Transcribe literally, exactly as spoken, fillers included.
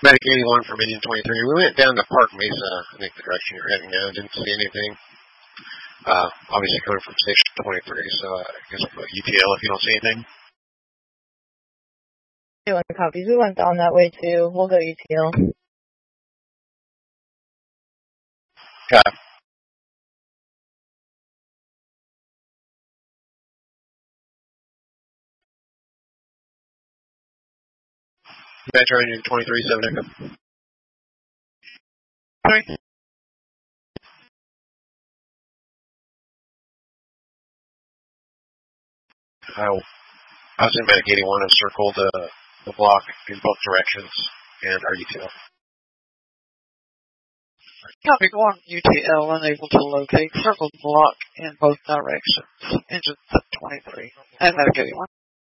Medic eighty-one from Indian twenty-three. We went down to Park Mesa, I think the direction you're heading now. Didn't see anything. Uh, obviously coming from Station twenty-three, so uh, I guess I'll put U T L if you don't see anything. Doing copies. We went down that way too. We'll go U T L. Okay. Metro Indian twenty-three, seven Echo. Sorry. I, I was in Medic eighty-one and circled uh, the block in both directions and our U T L. Copy one, U T L unable to locate. Circle block in both directions. Engine twenty-three. And Medic eighty-one.